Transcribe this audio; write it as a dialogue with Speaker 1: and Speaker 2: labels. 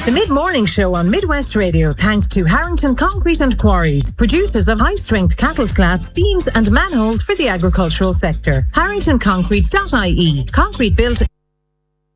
Speaker 1: The Mid-Morning Show on Midwest Radio, thanks to Harrington Concrete and Quarries, producers of high-strength cattle slats, beams and manholes for the agricultural sector. HarringtonConcrete.ie. Concrete built